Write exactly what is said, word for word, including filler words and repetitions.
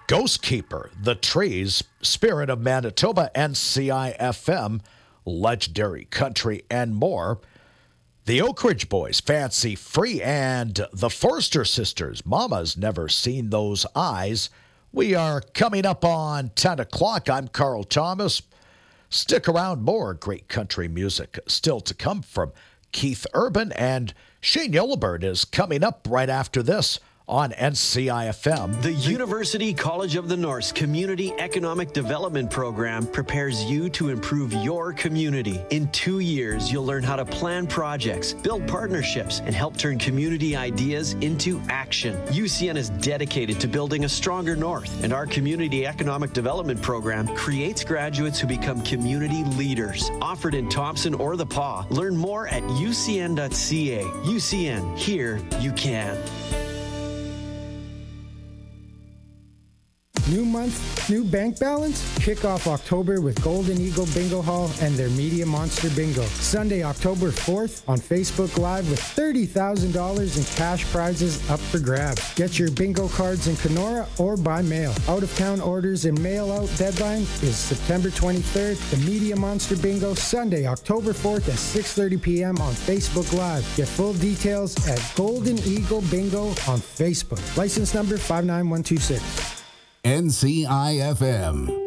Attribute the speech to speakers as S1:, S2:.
S1: Ghost Keeper, The Trees, Spirit of Manitoba, N C I F M, Legendary Country, and more. The Oak Ridge Boys, Fancy Free, and the Forster Sisters, Mama's Never Seen Those Eyes. We are coming up on ten o'clock. I'm Carl Thomas. Stick around, more great country music still to come from Keith Urban, and Shane Yellowbird is coming up right after this on N C I F M.
S2: The University College of the North's Community Economic Development Program prepares you to improve your community. In two years, you'll learn how to plan projects, build partnerships, and help turn community ideas into action. U C N is dedicated to building a stronger North, and our Community Economic Development Program creates graduates who become community leaders. Offered in Thompson or the Paw. Learn more at U C N dot C A. U C N, here you can.
S3: New month, new bank balance? Kick off October with Golden Eagle Bingo Hall and their Media Monster Bingo. Sunday, October fourth on Facebook Live with thirty thousand dollars in cash prizes up for grabs. Get your bingo cards in Kenora or by mail. Out-of-town orders and mail-out deadline is September twenty-third. The Media Monster Bingo, Sunday, October fourth at six thirty p.m. on Facebook Live. Get full details at Golden Eagle Bingo on Facebook. License number five nine one two six.
S4: N C I F M.